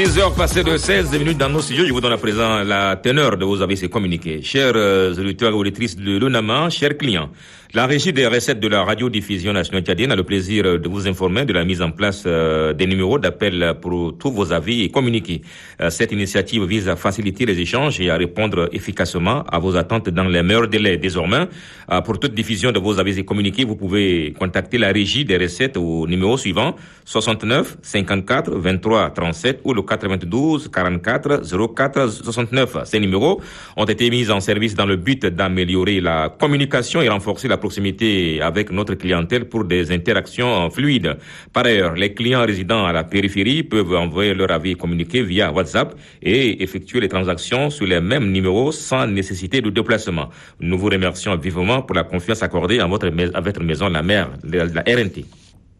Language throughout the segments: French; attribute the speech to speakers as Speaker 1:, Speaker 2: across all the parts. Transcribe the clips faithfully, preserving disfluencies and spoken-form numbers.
Speaker 1: six heures passées de seize minutes dans nos studios. Je vous donne à présent la teneur de vos avis et communiqués. Chers euh, auditeurs et auditrices de l'UNAMA, chers clients, la régie des recettes de la radiodiffusion nationale tchadienne a le plaisir de vous informer de la mise en place euh, des numéros d'appel pour tous vos avis et communiqués. Euh, cette initiative vise à faciliter les échanges et à répondre efficacement à vos attentes dans les meilleurs délais. Désormais, euh, pour toute diffusion de vos avis et communiqués, vous pouvez contacter la régie des recettes au numéro suivant soixante-neuf cinquante-quatre vingt-trois trente-sept ou le quatre-vingt-douze quarante-quatre zéro quatre soixante-neuf. Ces numéros ont été mis en service dans le but d'améliorer la communication et renforcer la proximité avec notre clientèle pour des interactions fluides. Par ailleurs, les clients résidant à la périphérie peuvent envoyer leur avis communiqué via WhatsApp et effectuer les transactions sur les mêmes numéros sans nécessité de déplacement. Nous vous remercions vivement pour la confiance accordée à votre, à votre maison, la mère, la R N T.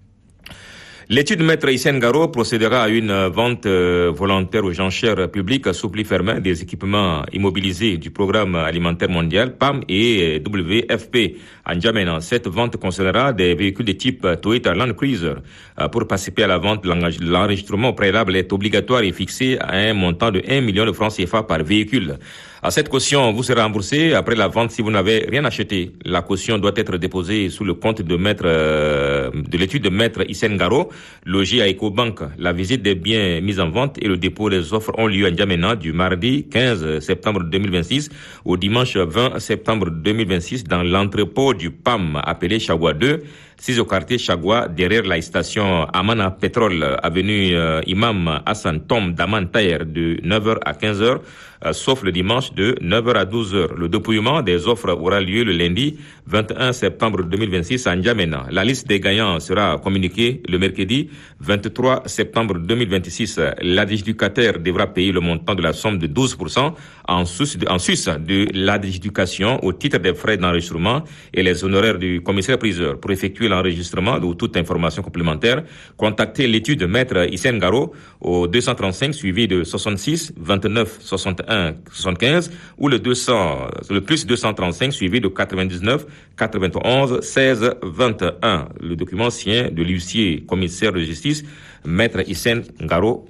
Speaker 1: L'étude Maître Hissène Garo procédera à une vente euh, volontaire aux enchères publiques sous pli fermé des équipements immobilisés du Programme alimentaire mondial P A M et W F P en N'Djamena. Cette vente concernera des véhicules de type Toyota Land Cruiser. Euh, pour participer à la vente, l'enregistrement préalable est obligatoire et fixé à un montant de un million de francs C F A par véhicule. À cette caution, vous serez remboursé après la vente si vous n'avez rien acheté. La caution doit être déposée sous le compte de maître euh, de l'étude de Maître Hissène Garo, logé à Ecobank. La visite des biens mis en vente et le dépôt des offres ont lieu à N'Djamena du mardi quinze septembre deux mille vingt-six au dimanche vingt septembre deux mille vingt-six dans l'entrepôt du P A M appelé Chagua deux, six au quartier Chagua, derrière la station Amana Pétrole, avenue euh, Imam Hassan Tom Daman Tayer de neuf heures à quinze heures, euh, sauf le dimanche de neuf heures à douze heures. Le dépouillement des offres aura lieu le lundi vingt et un septembre deux mille vingt-six à N'Djamena. La liste des gagnants sera communiquée le mercredi vingt-trois septembre deux mille vingt-six. L'adjudicataire devra payer le montant de la somme de douze pour cent en sus de, en sus de l'adjudication au titre des frais d'enregistrement et les honoraires du commissaire-priseur. Pour effectuer l'enregistrement ou toute information complémentaire, contactez l'étude Maître Hissène Garo au deux cent trente-cinq suivi de soixante-six vingt-neuf soixante et un soixante-quinze ou le deux cents, le plus deux cent trente-cinq suivi de quatre-vingt-dix-neuf quatre-vingt-onze seize vingt et un. Le document signé de l'huissier commissaire de justice Maître Hissène Garo.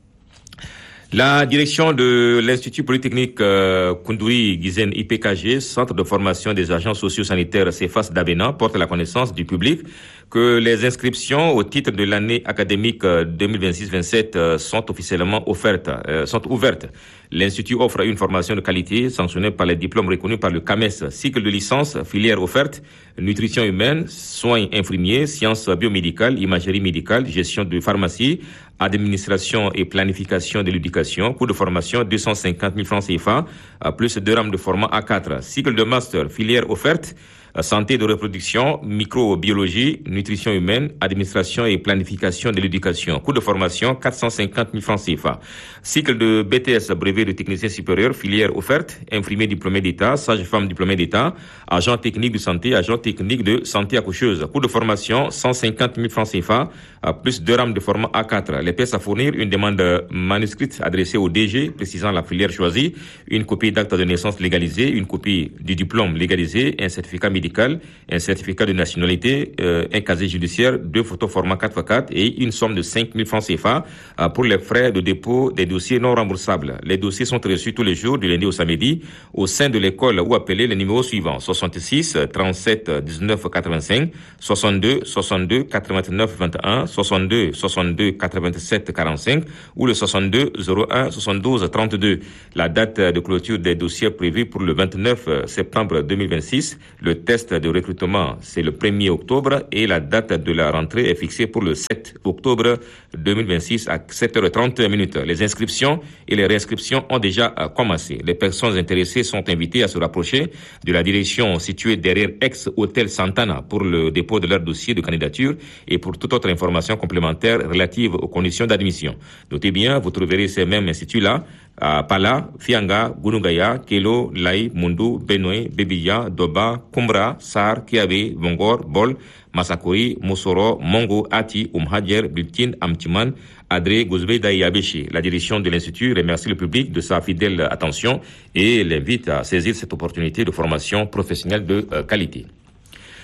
Speaker 1: La direction de l'Institut Polytechnique euh, Koundouri Gizen I P K G, Centre de formation des agents socio-sanitaires CEFAS d'Abena, porte la connaissance du public que les inscriptions au titre de l'année académique deux mille vingt-six vingt-sept euh, sont officiellement offertes, euh, sont ouvertes. L'Institut offre une formation de qualité sanctionnée par les diplômes reconnus par le C A M E S, cycle de licence, filière offerte, nutrition humaine, soins infirmiers, sciences biomédicales, imagerie médicale, gestion de pharmacie, administration et planification de l'éducation, coût de formation deux cent cinquante mille francs C F A, plus deux rames de format A quatre, cycle de master, filière offerte, santé de reproduction, microbiologie, nutrition humaine, administration et planification de l'éducation. Coût de formation, quatre cent cinquante mille francs C F A. Cycle de B T S, brevet de technicien supérieur, filière offerte, infirmier diplômé d'État, sage-femme diplômée d'État, agent technique de santé, agent technique de santé accoucheuse. Coût de formation, cent cinquante mille francs C F A, plus deux rames de format A quatre. Les pièces à fournir, une demande manuscrite adressée au D G, précisant la filière choisie, une copie d'acte de naissance légalisé, une copie du diplôme légalisé, un certificat médical, un certificat de nationalité, euh, un casier judiciaire, deux photos format quatre par quatre et une somme de cinq mille francs C F A euh, pour les frais de dépôt des dossiers non remboursables. Les dossiers sont reçus tous les jours du lundi au samedi au sein de l'école ou appelez les numéros suivants soixante-six trente-sept dix-neuf quatre-vingt-cinq, soixante-deux soixante-deux quatre-vingt-neuf vingt et un, soixante-deux soixante-deux quatre-vingt-sept quarante-cinq ou le soixante-deux zéro un soixante-douze trente-deux. La date de clôture des dossiers prévue pour le vingt-neuf septembre deux mille vingt-six. Le test de recrutement, c'est le premier octobre et la date de la rentrée est fixée pour le sept octobre deux mille vingt-six à sept heures trente minutes. Les inscriptions et les réinscriptions ont déjà commencé. Les personnes intéressées sont invitées à se rapprocher de la direction située derrière ex-hôtel Santana pour le dépôt de leur dossier de candidature et pour toute autre information complémentaire relative aux conditions d'admission. Notez bien, vous trouverez ces mêmes instituts-là à Pala, Fianga, Gunugaya, Kelo, Lai, Mundu, Benoît, Bebiya, Doba, Kumbra, Sar, Kiabe, Bongor, Bol, Masakori, Mosoro, Mongo, Ati, Umhadjer, Biltin, Amtiman, Adré, Gouzbeda et Abeche. La direction de l'Institut remercie le public de sa fidèle attention et l'invite à saisir cette opportunité de formation professionnelle de euh, qualité.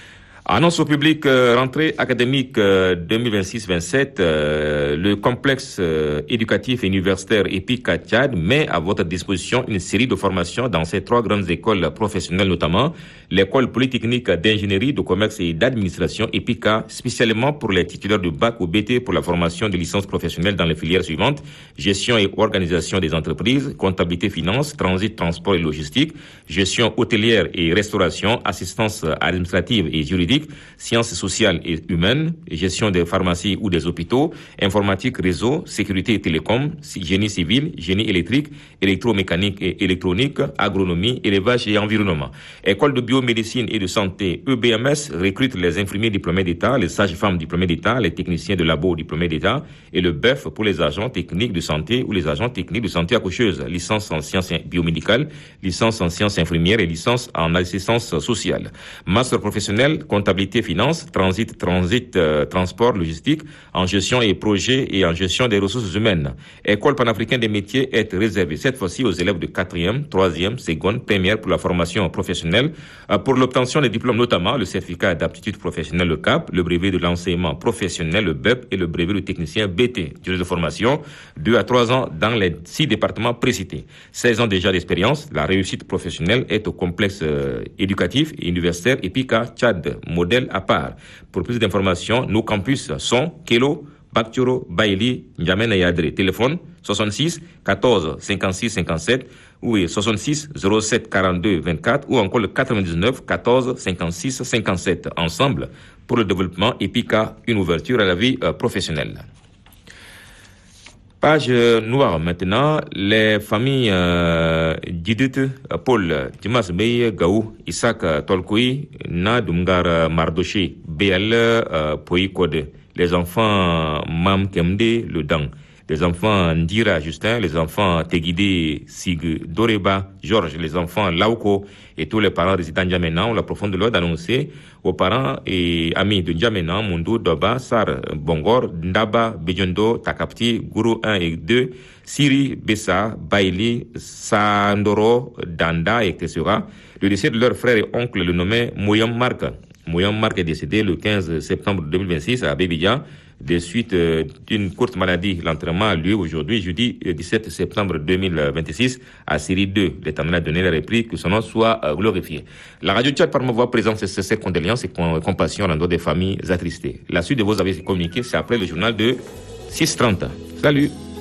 Speaker 1: Annonce au public, euh, rentrée académique euh, deux mille vingt-six vingt-sept, euh, le complexe euh, éducatif et universitaire EPIC à Tchad met à votre disposition une série de formations dans ces trois grandes écoles professionnelles, notamment l'école polytechnique d'ingénierie, de commerce et d'administration EPICA, spécialement pour les titulaires de bac ou B T pour la formation de licences professionnelles dans les filières suivantes: gestion et organisation des entreprises, comptabilité finance, transit, transport et logistique, gestion hôtelière et restauration, assistance administrative et juridique, sciences sociales et humaines, gestion des pharmacies ou des hôpitaux, informatique, réseau, sécurité et télécom, génie civil, génie électrique, électromécanique et électronique, agronomie, élevage et environnement. École de biomédecine et de santé E B M S recrute les infirmiers diplômés d'État, les sages-femmes diplômés d'État, les techniciens de labo diplômés d'État et le B E F pour les agents techniques de santé ou les agents techniques de santé accoucheuse, licence en sciences biomédicales, licence en sciences infirmières et licence en assistance sociale. Master professionnel, comptabilité, finance, transit, transit, euh, transport, logistique, en gestion et projet et en gestion des ressources humaines. École panafricaine des métiers est réservée cette fois-ci aux élèves de quatrième, troisième, seconde, première pour la formation professionnelle, euh, pour l'obtention des diplômes, notamment le certificat d'aptitude professionnelle, le C A P, le brevet de l'enseignement professionnel, le B E P et le brevet de technicien B T. Durée de formation, deux à trois ans dans les six départements précités. seize ans déjà d'expérience, la réussite professionnelle est au complexe euh, éducatif et universitaire EPICA Tchad, modèle à part. Pour plus d'informations, nos campus sont Kelo, Bakturo, Baili, N'Djamena et Adré. Téléphone soixante-six quatorze cinquante-six cinquante-sept ou soixante-six zéro sept quarante-deux vingt-quatre ou encore le quatre-vingt-dix-neuf quatorze cinquante-six cinquante-sept. Ensemble pour le développement EPICA, une ouverture à la vie euh, professionnelle. Page noire maintenant, les familles euh, Didit, Paul, Dimas Bey, Gaou, Isaac Tolkoui, Na Dumgar Mardoché, B L, euh, Poïkode, les enfants Mam Kemde, le Dang, les enfants Ndira Justin, les enfants Teguide Sig Doreba, Georges, les enfants Lauko et tous les parents résidents N'Djamena ont la profonde douleur d'annoncer aux parents et amis de N'Djamena, Mundu, Doba, Sar, Bongor, Ndaba, Bejondo, Takapti, Guru un et deux, Siri, Bessa, Baili, Sandoro, Danda, et cetera. Le décès de leur frère et oncle, le nommé Mouyam Mark. Mouyam Mark est décédé le quinze septembre deux mille vingt-six à Bébidia, des suites euh, d'une courte maladie. L'enterrement a lieu aujourd'hui, jeudi dix-sept septembre deux mille vingt-six, à Série deux. L'Éternel a donné la réplique, que son nom soit euh, glorifié. La radio Tchad par ma voix présente ses, ses condoléances et compassion à l'endroit des familles attristées. La suite de vos avis communiqués, c'est après le journal de six heures trente. Salut!